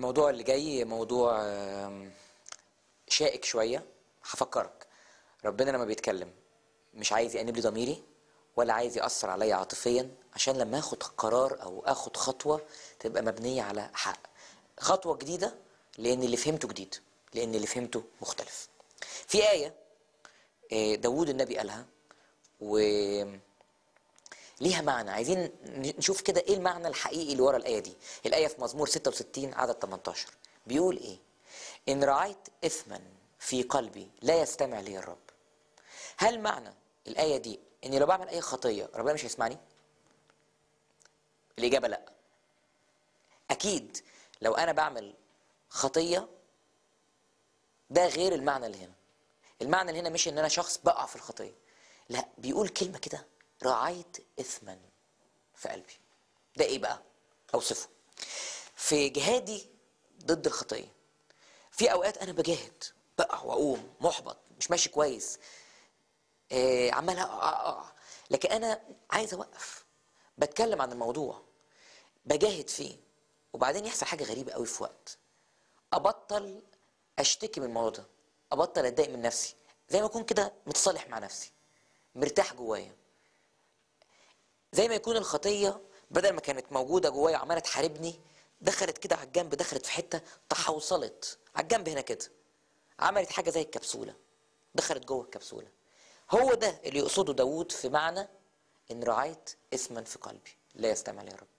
الموضوع اللي جاي موضوع شائك شوية. هفكرك، ربنا لما بيتكلم مش عايز يأنب لي ضميري ولا عايز يأثر عليا عاطفيا، عشان لما اخد قرار او اخد خطوة تبقى مبنية على حق، خطوة جديدة، لان اللي فهمته جديد، لان اللي فهمته مختلف. في آية داوود النبي قالها وليها معنى، عايزين نشوف كده ايه المعنى الحقيقي اللي ورا الآية دي. الآية في مزمور 66 عدد 18 بيقول ايه؟ إن رعيت إثما في قلبي لا يستمع لي الرب. هل معنى الآية دي إني لو بعمل أي خطية ربنا مش هيسمعني؟ الإجابة لأ. أكيد لو أنا بعمل خطية ده غير المعنى اللي هنا. المعنى اللي هنا مش إن أنا شخص بقع في الخطية، لا، بيقول كلمة كده: رعيت إثما في قلبي. ده إيه بقى؟ أوصفه. في جهادي ضد الخطية، في أوقات أنا بجاهد، بقع وأقوم محبط، مش ماشي كويس، عمال أقع، لكن أنا عايز أوقف، بتكلم عن الموضوع، بجاهد فيه، وبعدين يحصل حاجة غريبة قوي في وقت أبطل أشتكي من الموضوع ده، أبطل أتضايق من نفسي، زي ما أكون كده متصالح مع نفسي، مرتاح جوايا، زي ما يكون الخطية بدل ما كانت موجودة جوايا وعمالة تحاربني دخلت كده على الجنب، دخلت في حتة تحوصلت على الجنب هنا كده، عملت حاجة زي الكبسولة، دخلت جوه الكبسولة. هو ده اللي يقصده داوود في معنى إن رعيت إثما في قلبي لا يستمع لي يا رب.